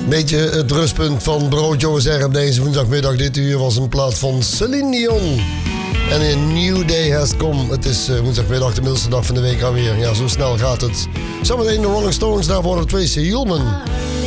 Beetje het rustpunt van Brood Joe R op deze woensdagmiddag. Dit uur was een plaat van Celine Dion. En een new day has come. Het is woensdagmiddag, de middelste dag van de week alweer. Ja, zo snel gaat het. Zometeen de Rolling Stones, daarvoor de Tracy Ullman.